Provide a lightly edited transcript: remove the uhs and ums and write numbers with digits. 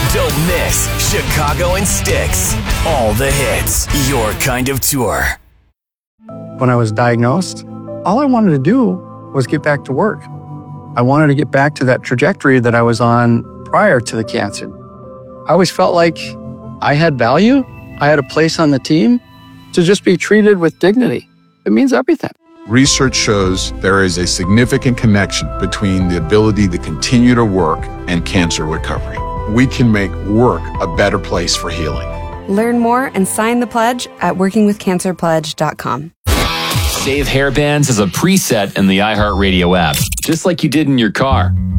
Don't miss Chicago and Sticks. All the hits. Your kind of tour. When I was diagnosed, all I wanted to do was get back to work. I wanted to get back to that trajectory that I was on prior to the cancer. I always felt like I had value. I had a place on the team to just be treated with dignity. It means everything. Research shows there is a significant connection between the ability to continue to work and cancer recovery. We can make work a better place for healing. Learn more and sign the pledge at workingwithcancerpledge.com. Save hairbands as a preset in the iHeartRadio app, just like you did in your car.